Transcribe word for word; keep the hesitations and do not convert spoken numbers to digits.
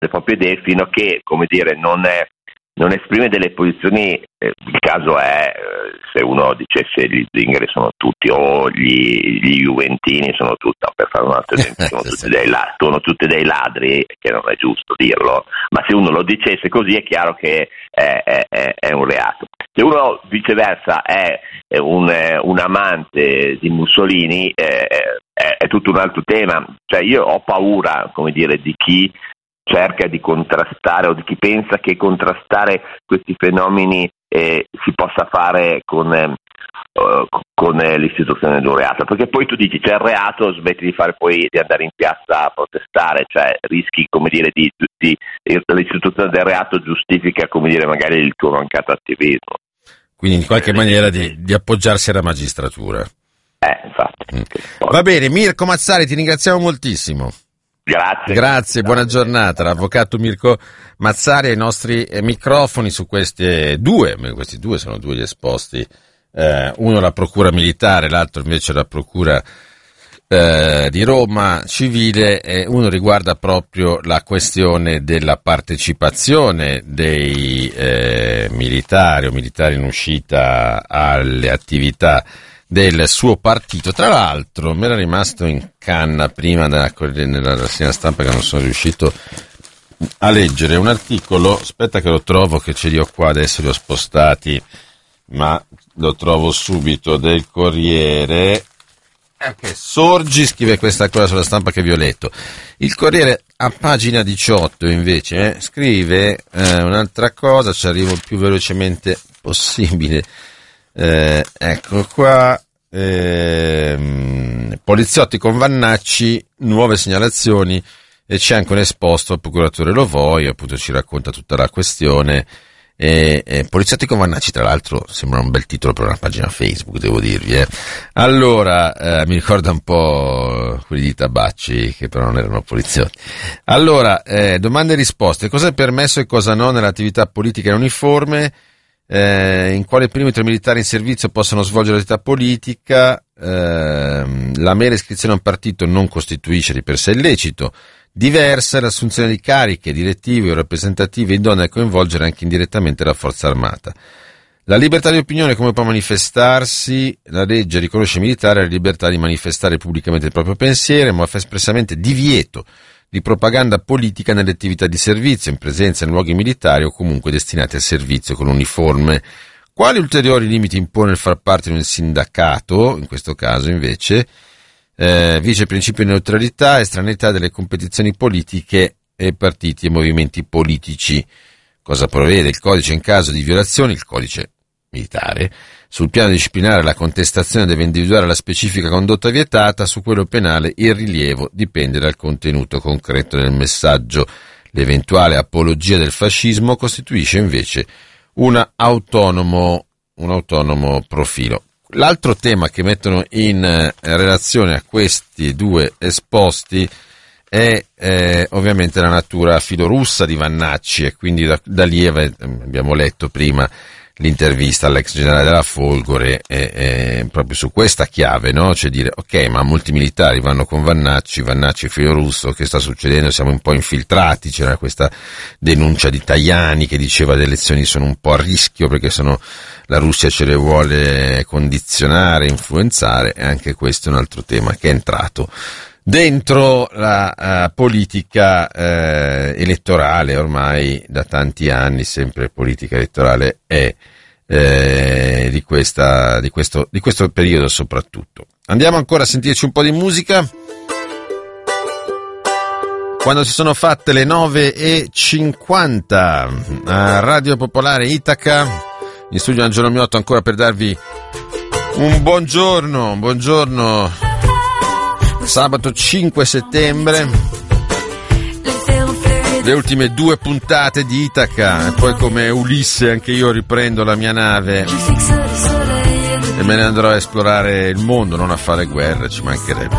le proprie idee fino a che, come dire, non è non esprime delle posizioni. Eh, il caso è eh, se uno dicesse gli zingari sono tutti o gli, gli juventini sono tutti, no, per fare un altro esempio, sono tutti dei, la, sono tutti dei ladri, che non è giusto dirlo, ma se uno lo dicesse così è chiaro che è, è, è, è un reato. Se uno viceversa è, è un, un amante di Mussolini è, è, è tutto un altro tema. Cioè io ho paura, come dire, di chi cerca di contrastare o di chi pensa che contrastare questi fenomeni eh, si possa fare con, eh, con eh, l'istituzione di un reato, perché poi tu dici c'è il reato, smetti di fare poi di andare in piazza a protestare, cioè rischi, come dire, di, di, di l'istituzione del reato giustifica, come dire, magari il tuo mancato attivismo. Quindi in qualche maniera di, di appoggiarsi alla magistratura. Eh, infatti. Mm. Va bene, Mirko Mazzari, ti ringraziamo moltissimo. Grazie. Grazie, buona giornata. L'avvocato Mirko Mazzari ai nostri eh, microfoni su questi due, questi due sono due gli esposti, eh, uno la procura militare, l'altro invece la procura eh, di Roma civile, e uno riguarda proprio la questione della partecipazione dei eh, militari o militari in uscita alle attività del suo partito. Tra l'altro mi era rimasto in canna prima nella, nella rassegna stampa che non sono riuscito a leggere un articolo, aspetta che lo trovo, che ce li ho qua, adesso li ho spostati ma lo trovo subito, del Corriere. Okay. Sorgi scrive questa cosa sulla stampa che vi ho letto. Il Corriere a pagina diciotto invece eh, scrive eh, un'altra cosa, ci arrivo il più velocemente possibile. Eh, ecco qua, eh, poliziotti con Vannacci, nuove segnalazioni, e c'è anche un esposto al procuratore Lovoi, appunto ci racconta tutta la questione. Eh, eh, poliziotti con Vannacci, tra l'altro sembra un bel titolo per una pagina Facebook, devo dirvi. Eh. Allora, eh, mi ricorda un po' quelli di Tabacci, che però non erano poliziotti. Allora, eh, domande e risposte. Cosa è permesso e cosa no nell'attività politica in uniforme? Eh, in quale perimetro i militari in servizio possono svolgere l'attività politica? Eh, la mera iscrizione a un partito non costituisce di per sé illecito. Diversa è l'assunzione di cariche direttive o rappresentative idonee a coinvolgere anche indirettamente la forza armata. La libertà di opinione, come può manifestarsi? La legge riconosce ai militari la libertà di manifestare pubblicamente il proprio pensiero, ma fa espressamente divieto di propaganda politica nelle attività di servizio, in presenza in luoghi militari o comunque destinati al servizio con uniforme. Quali ulteriori limiti impone il far parte di un sindacato, in questo caso invece? Eh, vice il principio di neutralità e estraneità delle competizioni politiche e partiti e movimenti politici. Cosa prevede il codice in caso di violazioni? Il codice militare. Sul piano disciplinare la contestazione deve individuare la specifica condotta vietata, su quello penale il rilievo dipende dal contenuto concreto del messaggio. L'eventuale apologia del fascismo costituisce invece una autonomo, un autonomo profilo. L'altro tema che mettono in eh, relazione a questi due esposti è eh, ovviamente la natura filorussa di Vannacci, e quindi da, da lì eh, abbiamo letto prima l'intervista all'ex generale della Folgore eh, eh, proprio su questa chiave, no? Cioè dire, ok, ma molti militari vanno con Vannacci, Vannacci è filorusso, che sta succedendo? Siamo un po' infiltrati. C'era questa denuncia di Tajani che diceva le elezioni sono un po' a rischio perché sono, la Russia ce le vuole condizionare, influenzare, e anche questo è un altro tema che è entrato dentro la uh, politica uh, elettorale ormai da tanti anni, sempre politica elettorale è eh, di questa di questo di questo periodo soprattutto. Andiamo ancora a sentirci un po' di musica. Quando si sono fatte le nove e cinquanta a Radio Popolare Itaca, in studio Angelo Miotto ancora per darvi un buongiorno, buongiorno. Sabato cinque settembre, le ultime due puntate di Itaca, e poi come Ulisse anche io riprendo la mia nave e me ne andrò a esplorare il mondo, non a fare guerre, ci mancherebbe.